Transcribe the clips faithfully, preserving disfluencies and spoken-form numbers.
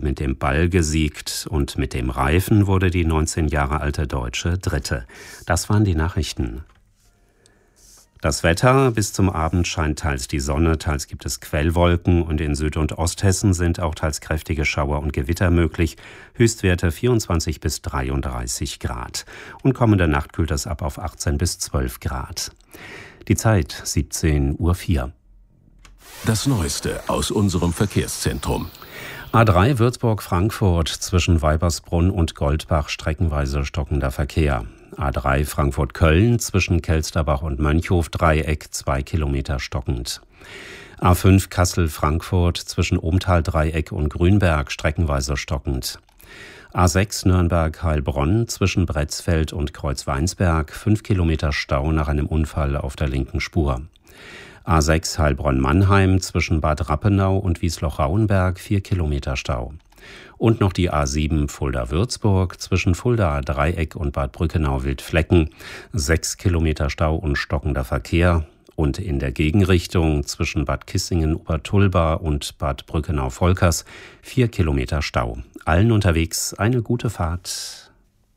mit dem Ball gesiegt und mit dem Reifen wurde die neunzehn Jahre alte Deutsche Dritte. Das waren die Nachrichten. Das Wetter: Bis zum Abend scheint teils die Sonne, teils gibt es Quellwolken und in Süd- und Osthessen sind auch teils kräftige Schauer und Gewitter möglich. Höchstwerte vierundzwanzig bis dreiunddreißig Grad. Und kommende Nacht kühlt es ab auf achtzehn bis zwölf Grad. Die Zeit siebzehn Uhr vier. Das Neueste aus unserem Verkehrszentrum. A drei Würzburg-Frankfurt zwischen Weibersbrunn und Goldbach streckenweise stockender Verkehr. A drei Frankfurt-Köln zwischen Kelsterbach und Mönchhof-Dreieck zwei Kilometer stockend. A fünf Kassel-Frankfurt zwischen Ohmtal-Dreieck und Grünberg streckenweise stockend. A sechs Nürnberg-Heilbronn zwischen Bretzfeld und Kreuzweinsberg fünf Kilometer Stau nach einem Unfall auf der linken Spur. A sechs Heilbronn-Mannheim zwischen Bad Rappenau und Wiesloch-Rauenberg vier Kilometer Stau. Und noch die A sieben Fulda-Würzburg zwischen Fulda-Dreieck und Bad Brückenau-Wildflecken sechs Kilometer Stau und stockender Verkehr. Und in der Gegenrichtung zwischen Bad Kissingen-Obertulba und Bad Brückenau-Volkers vier Kilometer Stau. Allen unterwegs eine gute Fahrt.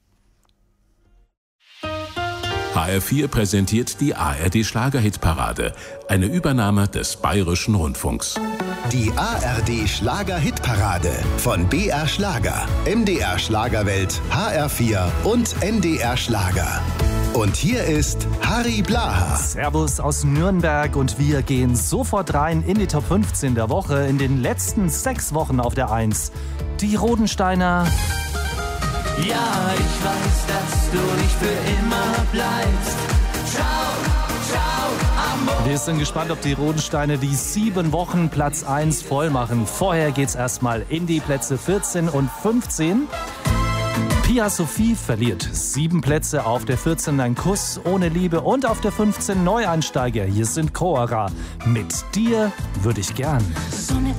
H R vier präsentiert die A R D-Schlagerhitparade, eine Übernahme des Bayerischen Rundfunks. Die A R D-Schlager-Hitparade von B R Schlager, M D R Schlagerwelt, H R vier und N D R Schlager. Und hier ist Harry Blaha. Servus aus Nürnberg und wir gehen sofort rein in die Top fünfzehn der Woche. In den letzten sechs Wochen auf der eins. Die Rodensteiner. Ja, ich weiß, dass du nicht für immer bleibst. Ciao, ciao, Amor. Wir sind gespannt, ob die Rodensteine die sieben Wochen Platz eins voll machen. Vorher geht's erstmal in die Plätze vierzehn und fünfzehn. Pia Sophie verliert sieben Plätze auf der vierzehn, ein Kuss ohne Liebe, und auf der fünfzehn Neueinsteiger. Hier sind Cora. Mit dir würde ich gern.